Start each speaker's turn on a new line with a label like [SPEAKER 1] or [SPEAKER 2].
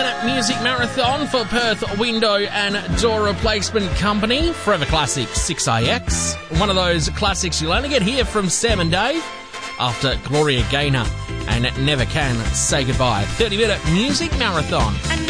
[SPEAKER 1] 30-minute music marathon for Perth Window and Door Replacement Company. Forever Classic 6AX. One of those classics you'll only get here from Sam and Dave after Gloria Gaynor and Never Can Say Goodbye. 30-minute music marathon.